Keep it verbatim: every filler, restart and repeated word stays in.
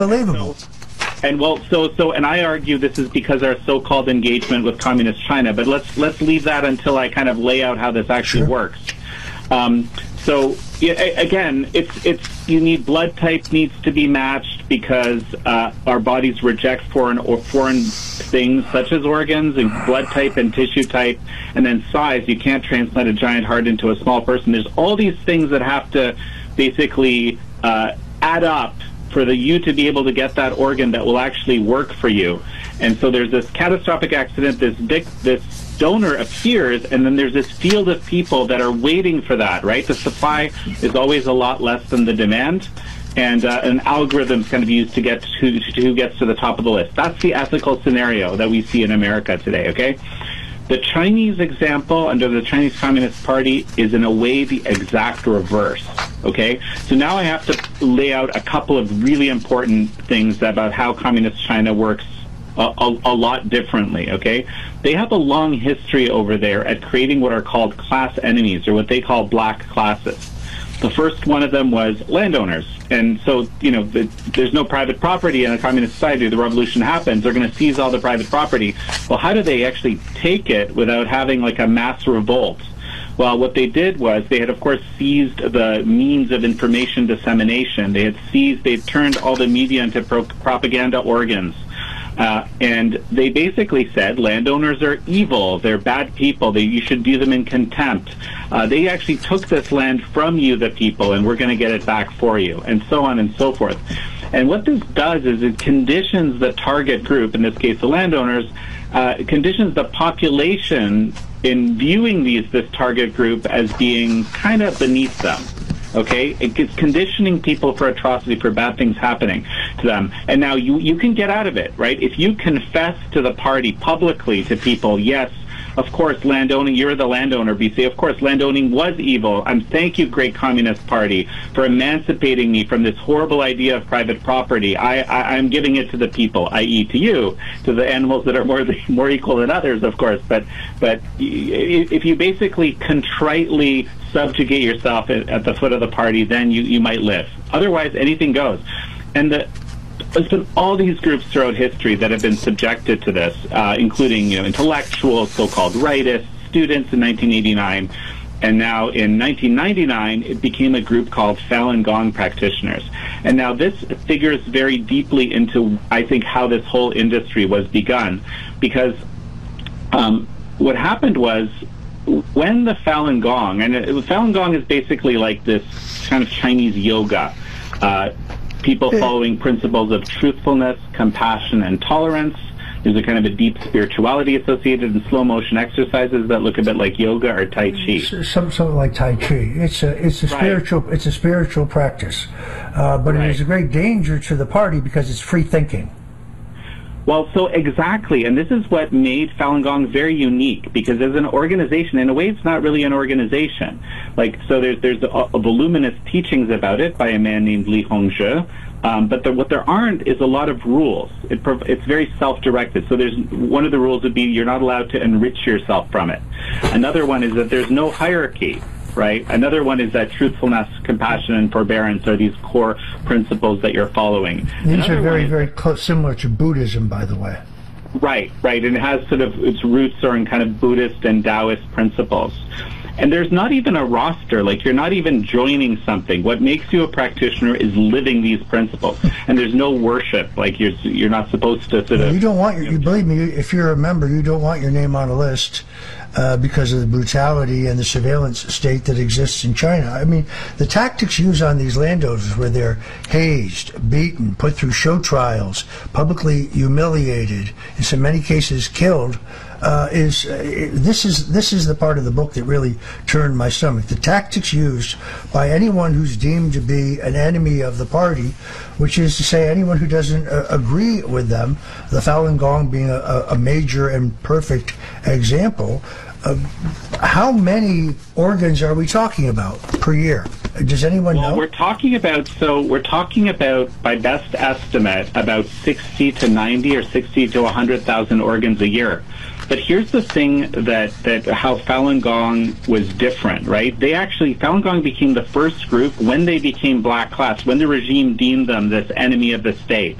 Unbelievable. So, and well, so so, and I argue this is because our so-called engagement with communist China. But let's let's leave that until I kind of lay out how this actually Sure. works. Um, so yeah, again, it's it's you need blood type needs to be matched because uh, our bodies reject foreign or foreign things such as organs and blood type and tissue type, and then size. You can't transplant a giant heart into a small person. There's all these things that have to basically uh, add up for the you to be able to get that organ that will actually work for you. And so there's this catastrophic accident, this dic- this donor appears, and then there's this field of people that are waiting for that, right? The supply is always a lot less than the demand, and uh, an algorithm's kind of used to get to, to who gets to the top of the list. That's the ethical scenario that we see in America today, okay? The Chinese example under the Chinese Communist Party is in a way the exact reverse, okay? So now I have to lay out a couple of really important things about how Communist China works a, a, a lot differently, okay? They have a long history over there at creating what are called class enemies, or what they call black classes. The first one of them was landowners. And so, you know, the, there's no private property in a communist society. The revolution happens. They're going to seize all the private property. Well, how do they actually take it without having like a mass revolt? Well, what they did was they had, of course, seized the means of information dissemination. They had seized, they turned all the media into pro- propaganda organs. Uh, and they basically said landowners are evil, they're bad people, they, you should view them in contempt. Uh, they actually took this land from you, the people, and we're going to get it back for you, and so on and so forth. And what this does is it conditions the target group, in this case the landowners, uh, conditions the population in viewing these this target group as being kind of beneath them. Okay, it's conditioning people for atrocity, for bad things happening to them. And now you, you can get out of it, right? If you confess to the party publicly to people, yes, of course, landowning, you're the landowner, B C. Of course, landowning was evil. Um, thank you, great Communist Party, for emancipating me from this horrible idea of private property. I, I, I'm giving it to the people, that is to you, to the animals that are more more equal than others, of course. But, but if you basically contritely subjugate yourself at, at the foot of the party, then you, you might live. Otherwise, anything goes. And the There's been all these groups throughout history that have been subjected to this, uh, including, you know, intellectuals, so-called rightists, students in nineteen eighty-nine, and now in nineteen ninety-nine, it became a group called Falun Gong practitioners. And now this figures very deeply into, I think, how this whole industry was begun, because um, what happened was, when the Falun Gong, and it, Falun Gong is basically like this kind of Chinese yoga, uh, people following principles of truthfulness, compassion, and tolerance. There's a kind of a deep spirituality associated in slow motion exercises that look a bit like yoga or Tai Chi. Some, something like Tai Chi. It's a, it's a Right. spiritual, it's a spiritual practice, uh, but Right. it is a great danger to the party because it's free thinking. Well, so exactly, and this is what made Falun Gong very unique, because as an organization, in a way, it's not really an organization. Like, so there's there's a, a voluminous teachings about it by a man named Li Hongzhi, um, but there, what there aren't is a lot of rules. It, prov- it's very self-directed. So there's one of the rules would be you're not allowed to enrich yourself from it. Another one is that there's no hierarchy. Right. Another one is that truthfulness, compassion, and forbearance are these core principles that you're following. These Another are very, one is, very close, similar to Buddhism, by the way. Right, right, and it has sort of, its roots are in kind of Buddhist and Taoist principles. And there's not even a roster, like you're not even joining something. What makes you a practitioner is living these principles. And there's no worship, like you're you're not supposed to sort of... You don't want your, you believe me, if you're a member, you don't want your name on a list uh, because of the brutality and the surveillance state that exists in China. I mean, the tactics used on these landowners where they're hazed, beaten, put through show trials, publicly humiliated, in so many cases killed, Uh, is uh, this is this is the part of the book that really turned my stomach. The tactics used by anyone who's deemed to be an enemy of the party, which is to say anyone who doesn't uh, agree with them, the Falun Gong being a, a major and perfect example. Uh, how many organs are we talking about per year? Does anyone well, know? We're talking about, so we're talking about, by best estimate, about sixty to ninety or sixty to one hundred thousand organs a year. But here's the thing that, that how Falun Gong was different, right? They actually, Falun Gong became the first group when they became black class, when the regime deemed them this enemy of the state.